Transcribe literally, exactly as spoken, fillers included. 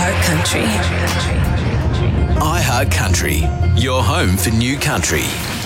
iHeart Country. iHeart Country, your home for new country.